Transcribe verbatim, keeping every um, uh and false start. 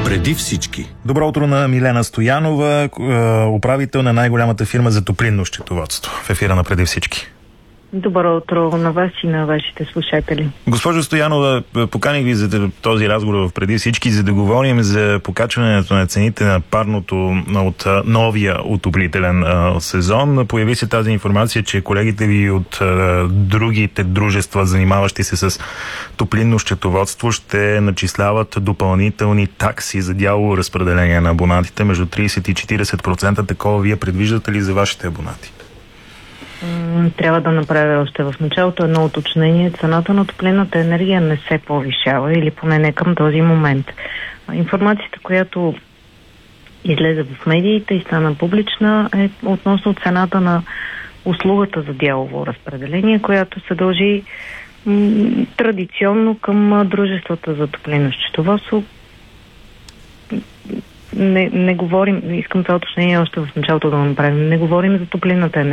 Преди всички. Добро утро на Милена Стоянова, управител на най-голямата фирма за топлинно счетоводство. В ефира на Преди всички. Добро утро на вас и на вашите слушатели. Госпожо Стоянова, поканих ви за този разговор в Преди всички, за да говорим за покачването на цените на парното от новия отоплителен сезон. Появи се тази информация, че колегите ви от другите дружества, занимаващи се с топлинно счетоводство, ще начисляват допълнителни такси за дялово разпределение на абонатите между трийсет и четирийсет процента. Такова вие предвиждате ли за вашите абонати? Трябва да направя още в началото едно уточнение. Цената на топлинната енергия не се повишава, или поне не към този момент. Информацията, която излезе в медиите и стана публична, е относно цената на услугата за дялово разпределение, която се дължи м- традиционно към дружествата за топлинно счетоводство. Не, не говорим, искам това уточнение още в началото да направим, не говорим за топлинната енергия.